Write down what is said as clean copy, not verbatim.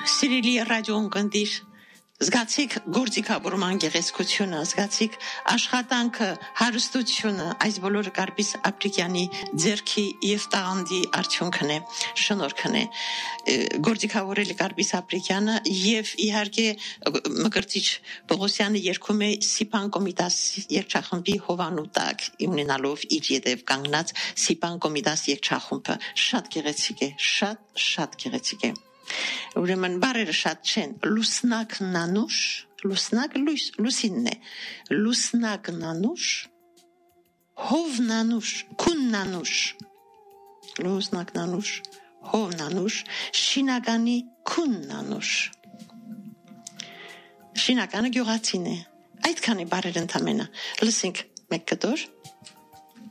Սիրելի ռադիոընկերներ, զգացիք գործիքավորման գեղեցկությունը, զգացիք աշխատանքը, հարստությունը, այս բոլորը Կարպիս Ապրիկյանի ձեռքի եւ տաղանդի արդյունքն է, շնորհքն է։ Գործիքավորել Կարպիս Ապրիկյանը եւ իհարկե Մկրտիչ Պողոսյանը երգում է Սիպան Կոմիտաս երգչախմբի հովանու տակ, ունենալով իր ետև կանգնած Սիպան Կոմիտաս երգչախումբը։ Շատ գեղեցիկ է, շատ գեղեցիկ է։ Ուրեմն բարերը շատ չեն, լուսնակ նանուշ, լուսնակ լուսինն է, լուսնակ նանուշ, հով նանուշ, քուն նանուշ, լուսնակ նանուշ, հով նանուշ, շինականի քուն նանուշ, շինականը գյուղացին է, այդքան է բարեր ընդամենը, լսենք մեկ կտոր,